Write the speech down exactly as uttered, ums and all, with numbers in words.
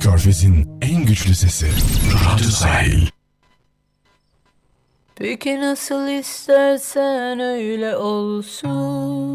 Körfez'in en güçlü sesi. Radyo Sahil. Peki nasıl istersen öyle olsun.